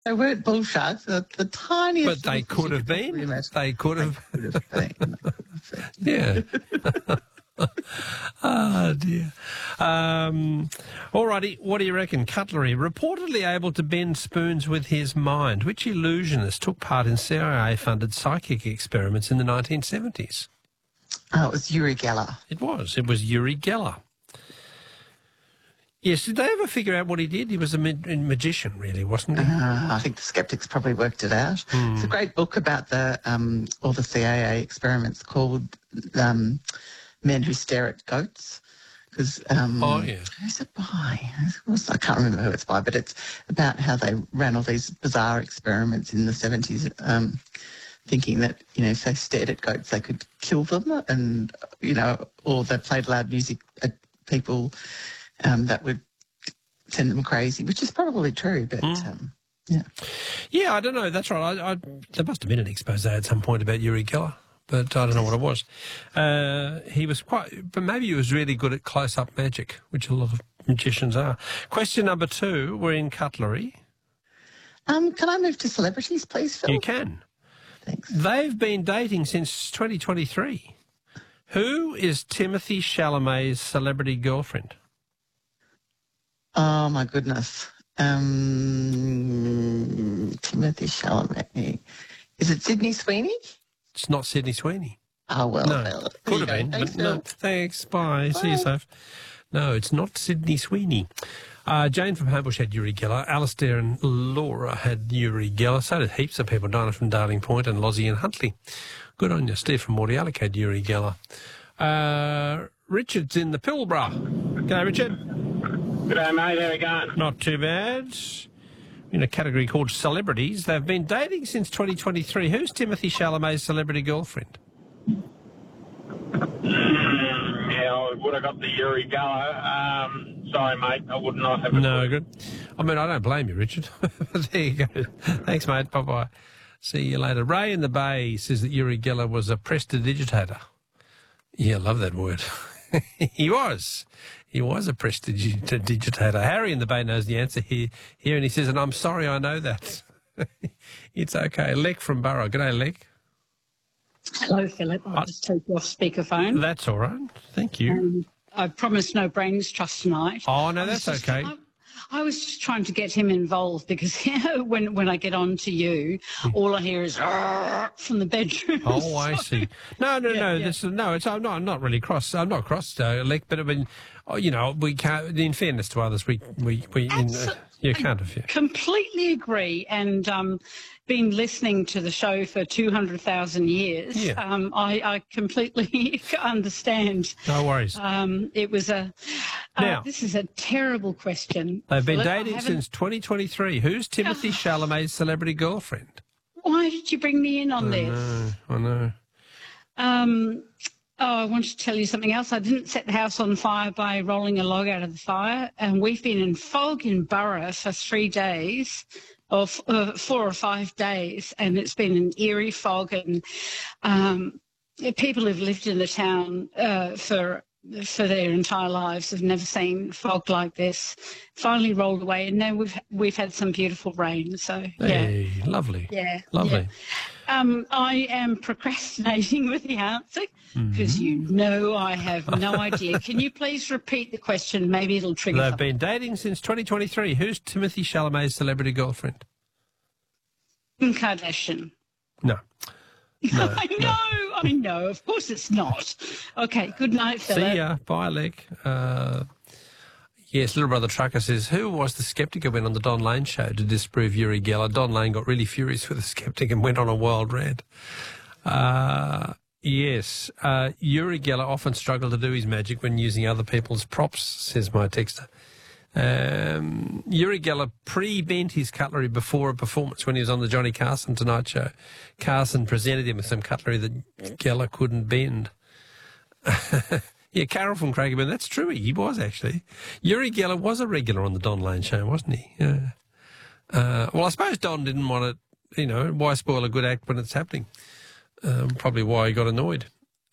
They weren't bull sharks. The tiniest. But they little could fish have you could been. imagine. They could have. Could have been. Yeah. Oh, dear. All righty, what do you reckon? Cutlery, reportedly able to bend spoons with his mind. Which illusionist took part in CIA-funded psychic experiments in the 1970s? Oh, it was Uri Geller. It was Uri Geller. Yes, did they ever figure out what he did? He was a magician, really, wasn't he? I think the skeptics probably worked it out. It's a great book about all the CIA experiments called Men Who Stare at Goats. Because who's it by? I can't remember who it's by, but it's about how they ran all these bizarre experiments in the 70s, thinking that, if they stared at goats, they could kill them, and, or they played loud music at people that would send them crazy, which is probably true, but yeah. Yeah, I don't know. That's right. There must have been an expose at some point about Uri Geller, but I don't know what it was. He was but maybe he was really good at close-up magic, which a lot of magicians are. Question number 2, we're in cutlery. Can I move to celebrities, please, Phil? You can. Thanks. They've been dating since 2023. Who is Timothy Chalamet's celebrity girlfriend? Oh, my goodness. Timothy Chalamet. Is it Sydney Sweeney? It's not Sydney Sweeney. Oh, well. No, could have been. Thanks, but no. Thanks, bye. See you safe. No, it's not Sydney Sweeney. Jane from Homebush had Uri Geller. Alistair and Laura had Uri Geller. So did heaps of people. Dinah from Darling Point and Lozzie and Huntley. Good on you. Steve from Mordialloc had Uri Geller. Richard's in the Pilbara. G'day, Richard. G'day, mate. How are we going? Not too bad. In a category called celebrities. They've been dating since 2023. Who's Timothy Chalamet's celebrity girlfriend? Yeah, I would have got the Uri Geller. Sorry, mate. I would not have. No, good. I mean, I don't blame you, Richard. There you go. Thanks, mate. Bye-bye. See you later. Ray in the Bay says that Uri Geller was a prestidigitator. Yeah, I love that word. He was. He was a prestidigitator. Harry in the Bay knows the answer here, and he says, and I'm sorry I know that. It's okay. Lek from Burrow. G'day, Lek. Hello, Philip. I'll just take you off speakerphone. That's all right. Thank you. I promised no brains trust tonight. Oh, no, that's okay. I was just trying to get him involved because when I get on to you, all I hear is from the bedroom. Oh, I see. No. I'm not really cross. I'm not cross, Lek, but I mean, we can't. In fairness to others, we you can't have. Yeah. Completely agree, and been listening to the show for 200,000 years. Yeah. I completely understand. No worries. It was now, this is a terrible question. They've been dating since 2023. Who's Timothy Chalamet's celebrity girlfriend? Why did you bring me in on this? I know. I want to tell you something else. I didn't set the house on fire by rolling a log out of the fire, and we've been in fog in Burra for 3 days, or 4 or 5 days, and it's been an eerie fog, and people who've lived in the town for their entire lives have never seen fog like this. Finally rolled away, and now we've had some beautiful rain. So hey, lovely. Yeah, lovely. Yeah. I am procrastinating with the answer because I have no idea. Can you please repeat the question? Maybe it'll trigger. They've been dating since 2023. Who's Timothy Chalamet's celebrity girlfriend? Kim Kardashian. No. I know. Of course it's not. Okay, good night, Philip. See ya. Bye, Lek. Yes, Little Brother Trucker says, who was the skeptic who went on the Don Lane show to disprove Uri Geller? Don Lane got really furious with the skeptic and went on a wild rant. Yes, Uri Geller often struggled to do his magic when using other people's props, says my texter. Uri Geller pre-bent his cutlery before a performance when he was on the Johnny Carson Tonight Show. Carson presented him with some cutlery that Geller couldn't bend. Yeah, Carol from Craigieburn, that's true, he was actually. Uri Geller was a regular on the Don Lane show, wasn't he? Yeah. Well, I suppose Don didn't want to, why spoil a good act when it's happening? Probably why he got annoyed.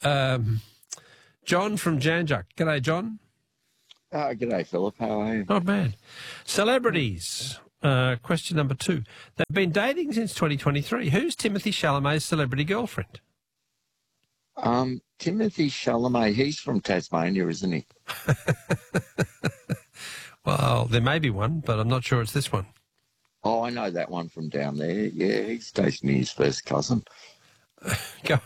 John from Janjuk. G'day, John. G'day, Philip. How are you? Not bad. Celebrities. Question number 2. They've been dating since 2023. Who's Timothy Chalamet's celebrity girlfriend? Timothy Chalamet, he's from Tasmania, isn't he? Well, there may be one, but I'm not sure it's this one. Oh, I know that one from down there. Yeah, he's dating his first cousin. Go.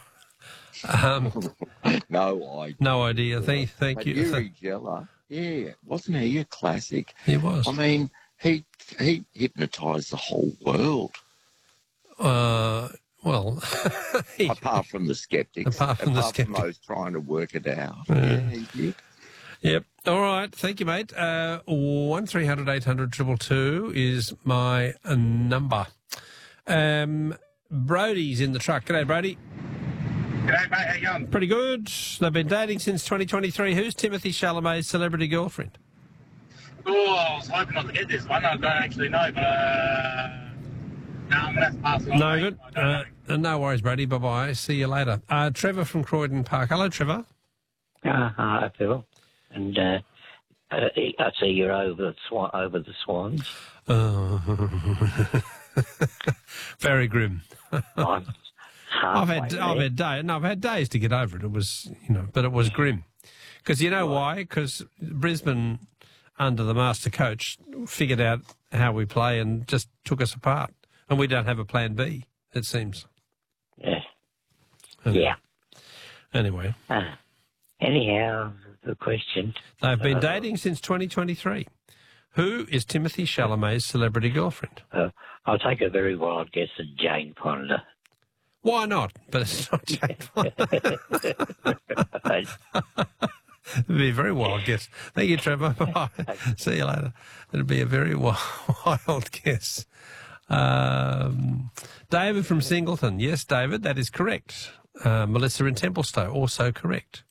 No idea. Thank you. Uri Geller, yeah, wasn't he a classic? He was. I mean, he hypnotised the whole world. Well, apart from the skeptics. Apart from those trying to work it out. Yeah, he did. Yep. All right. Thank you, mate. 1300 800 222 is my number. Brody's in the truck. G'day, Brody. G'day, mate. How you going? Pretty good. They've been dating since 2023. Who's Timothy Chalamet's celebrity girlfriend? Oh, I was hoping not to get this one. I don't actually know, but no, I'm going to have to pass it on. No, mate. good. No worries, Brady. Bye-bye. See you later. Trevor from Croydon Park. Hello, Trevor. Hi, Phil. And I see you're over the Swans. Very grim. I've had days to get over it. It was, but it was grim. Because you know why? Because Brisbane, under the master coach, figured out how we play and just took us apart. And we don't have a plan B, it seems. Yeah. Anyway. Anyhow, the question. They've been dating since 2023. Who is Timothy Chalamet's celebrity girlfriend? I'll take a very wild guess at Jane Fonda. Why not? But it's not Jane Fonda. It'd be a very wild guess. Thank you, Trevor. Bye. See you later. It'd be a very wild guess. David from Singleton. Yes, David, that is correct. Melissa in Templestowe, also correct.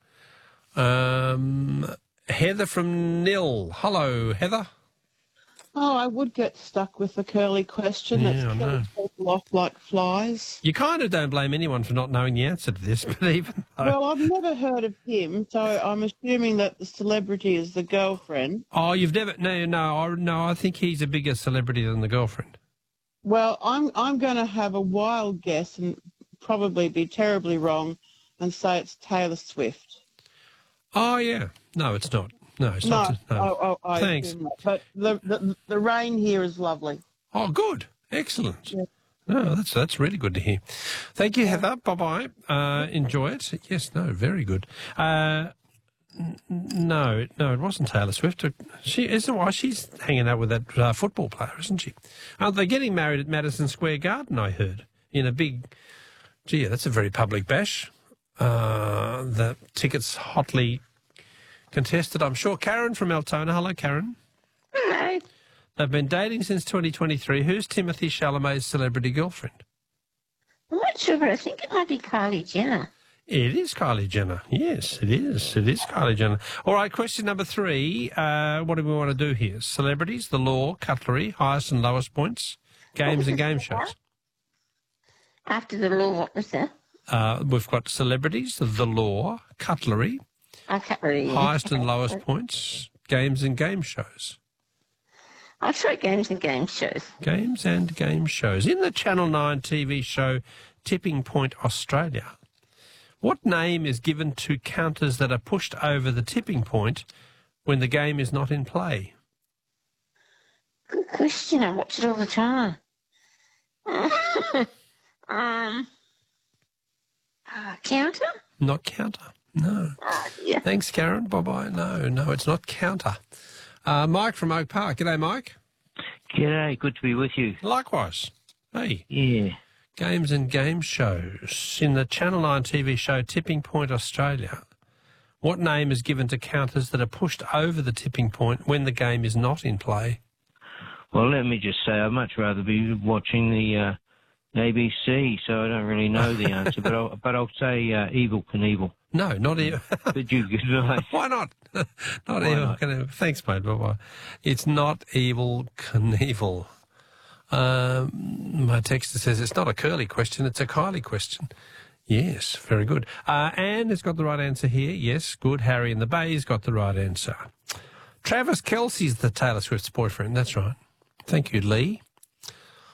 Heather from Nil. Hello, Heather. Oh, I would get stuck with the curly question. Yeah, that's I know. killing people off like flies. You kind of don't blame anyone for not knowing the answer to this, but even though... Well, I've never heard of him, so I'm assuming that the celebrity is the girlfriend. Oh, you've never... No, I think he's a bigger celebrity than the girlfriend. Well, I'm going to have a wild guess and probably be terribly wrong and say it's Taylor Swift. Oh, yeah. No, it's not. No, it's not. No. I Thanks. But the rain here is lovely. Oh, good. Excellent. Yeah. No, that's really good to hear. Thank you, Heather. Bye-bye. Enjoy it. Yes, no, very good. No, it wasn't Taylor Swift. She isn't. Why she's hanging out with that football player, isn't she? Aren't they getting married at Madison Square Garden? I heard in a big. Gee, that's a very public bash. The tickets hotly contested, I'm sure. Karen from Altona. Hello, Karen. Hello. They've been dating since 2023. Who's Timothy Chalamet's celebrity girlfriend? I'm not sure, but I think it might be Kylie Jenner. It is Kylie Jenner. Yes, it is. It is Kylie Jenner. All right, question number 3. What do we want to do here? Celebrities, the law, cutlery, highest and lowest points, games and game shows. After the law, what was that? We've got celebrities, the law, cutlery, Cutlery. Yeah. highest and lowest points, games and game shows. I'll try games and game shows. Games and game shows. In the Channel 9 TV show Tipping Point Australia, what name is given to counters that are pushed over the tipping point when the game is not in play? Good question. I watch it all the time. Counter? Not counter. No. Yeah. Thanks, Karen. Bye-bye. No, it's not counter. Mike from Oak Park. G'day, Mike. G'day, good to be with you. Likewise. Hey. Yeah. Games and game shows. In the Channel 9 TV show Tipping Point Australia, what name is given to counters that are pushed over the tipping point when the game is not in play? Well, let me just say I'd much rather be watching the ABC, so I don't really know the answer, but I'll say Evel Knievel. No, not Evel. But you good night. Why not? Not Evel Knievel. Thanks, mate. Bye-bye. It's not Evel Knievel. My texter says it's not a curly question, it's a Kylie question. Yes, very good. Anne has got the right answer here. Yes, good. Harry in the Bay's got the right answer. Travis Kelce's the Taylor Swift's boyfriend. That's right. Thank you, Lee.